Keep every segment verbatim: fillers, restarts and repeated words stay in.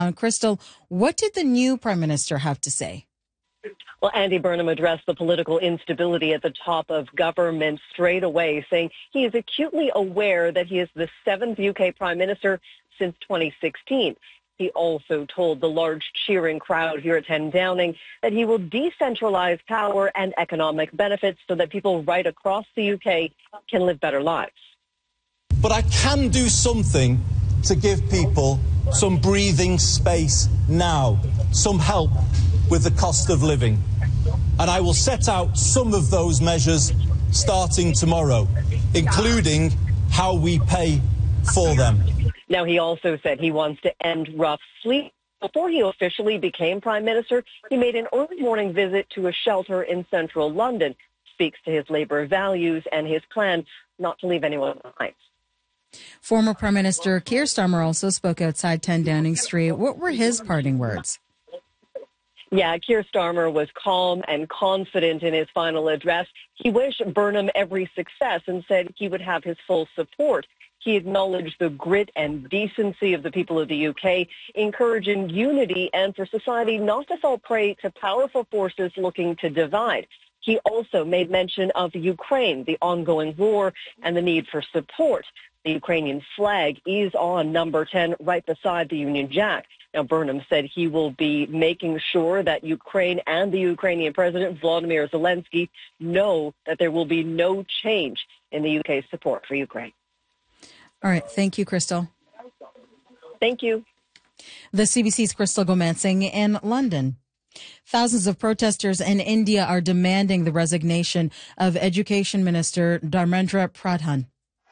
Crystal, what did the new prime minister have to say? Well, Andy Burnham addressed the political instability at the top of government straight away, saying he is acutely aware that he is the seventh U K prime minister since twenty sixteen. He also told the large cheering crowd here at ten Downing that he will decentralize power and economic benefits so that people right across the U K can live better lives. But I can do something to give people some breathing space now, some help with the cost of living. And I will set out some of those measures starting tomorrow, including how we pay for them. Now, he also said he wants to end rough sleep. Before he officially became prime minister, he made an early morning visit to a shelter in central London. Speaks to his Labour values and his plan not to leave anyone behind. Former Prime Minister Keir Starmer also spoke outside ten Downing Street. What were his parting words? Yeah, Keir Starmer was calm and confident in his final address. He wished Burnham every success and said he would have his full support. He acknowledged the grit and decency of the people of the U K, encouraging unity and for society not to fall prey to powerful forces looking to divide. He also made mention of Ukraine, the ongoing war, and the need for support. The Ukrainian flag is on number ten right beside the Union Jack. Now, Burnham said he will be making sure that Ukraine and the Ukrainian President, Volodymyr Zelensky, know that there will be no change in the U K's support for Ukraine. All right. Thank you, Crystal. Thank you. The C B C's Crystal Gomansing in London. Thousands of protesters in India are demanding the resignation of Education Minister Dharmendra Pradhan.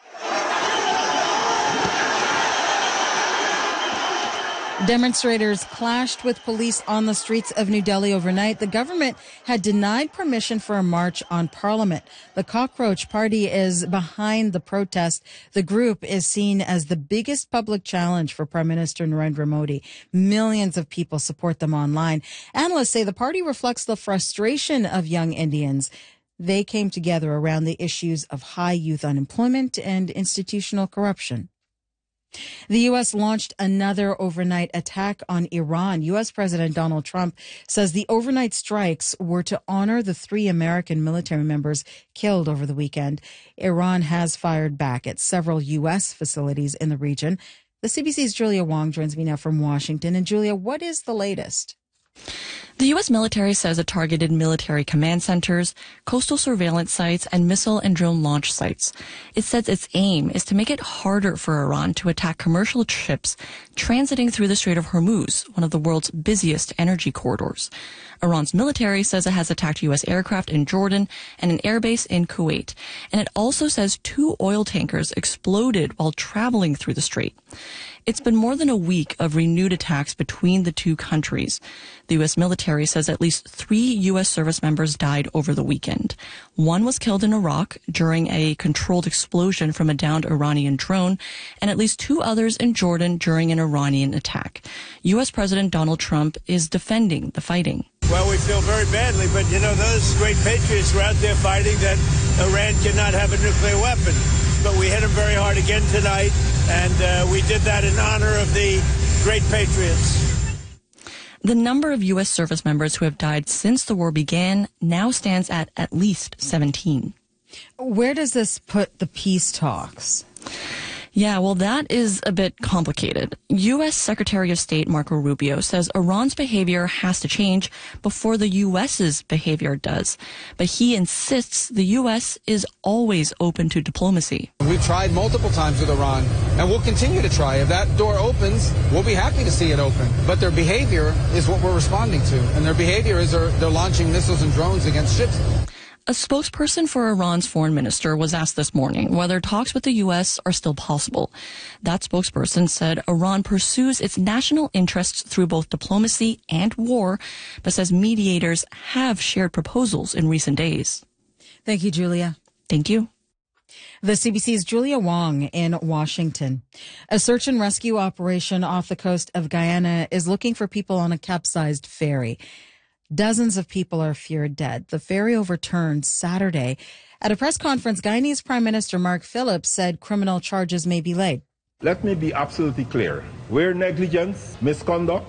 Demonstrators clashed with police on the streets of New Delhi overnight. The government had denied permission for a march on Parliament. The Cockroach Party is behind the protest. The group is seen as the biggest public challenge for Prime Minister Narendra Modi. Millions of people support them online. Analysts say the party reflects the frustration of young Indians. They came together around the issues of high youth unemployment and institutional corruption. The U S launched another overnight attack on Iran. U S President Donald Trump says the overnight strikes were to honor the three American military members killed over the weekend. Iran has fired back at several U S facilities in the region. The C B C's Julia Wong joins me now from Washington. And Julia, what is the latest? The U S military says it targeted military command centers, coastal surveillance sites, and missile and drone launch sites. It says its aim is to make it harder for Iran to attack commercial ships transiting through the Strait of Hormuz, one of the world's busiest energy corridors. Iran's military says it has attacked U S aircraft in Jordan and an airbase in Kuwait. And it also says two oil tankers exploded while traveling through the strait. It's been more than a week of renewed attacks between the two countries. The U S military says at least three U S service members died over the weekend. One was killed in Iraq during a controlled explosion from a downed Iranian drone, and at least two others in Jordan during an Iranian attack. U S President Donald Trump is defending the fighting. Well, we feel very badly, but, you know, those great patriots were out there fighting that Iran cannot have a nuclear weapon. But we hit them very hard again tonight, and uh, we did that in honor of the great patriots. The number of U S service members who have died since the war began now stands at at least seventeen. Where does this put the peace talks? Yeah, well, that is a bit complicated. U S Secretary of State Marco Rubio says Iran's behavior has to change before the U S's behavior does. But he insists the U S is always open to diplomacy. We've tried multiple times with Iran, and we'll continue to try. If that door opens, we'll be happy to see it open. But their behavior is what we're responding to. And their behavior is they're, they're launching missiles and drones against ships. A spokesperson for Iran's foreign minister was asked this morning whether talks with the U S are still possible. That spokesperson said Iran pursues its national interests through both diplomacy and war, but says mediators have shared proposals in recent days. Thank you, Julia. Thank you. The C B C's Julia Wong in Washington. A search and rescue operation off the coast of Guyana is looking for people on a capsized ferry. Dozens of people are feared dead. The ferry overturned Saturday. At a press conference, Guyanese Prime Minister Mark Phillips said criminal charges may be laid. Let me be absolutely clear. Where negligence, misconduct,